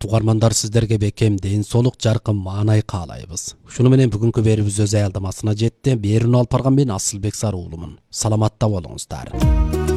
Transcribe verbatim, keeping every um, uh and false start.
Угармандар, сиздерге бекем ден соолук, жаркын маанай каалайбыз. Шуну менен бүгүнкү берүүбүз өз аялдамасына жетти. Берүүнү алып барган мен Асылбек Сарыуулумун. Саламатта болуңуздар.